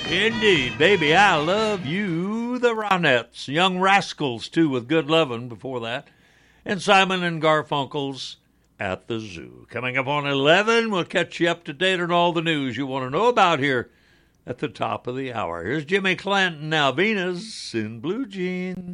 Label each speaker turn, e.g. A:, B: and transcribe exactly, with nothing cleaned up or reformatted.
A: Indeed, baby, I love you. The Ronettes, Young Rascals, too, with Good Lovin' before that. And Simon and Garfunkel's At the Zoo. Coming up on eleven, we'll catch you up to date on all the news you want to know about here at the top of the hour. Here's Jimmy Clanton now, Venus in Blue Jeans.